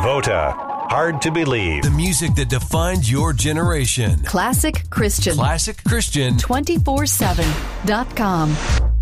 Devota. Hard to believe. The music that defined your generation. Classic Christian. Classic Christian. 247.com.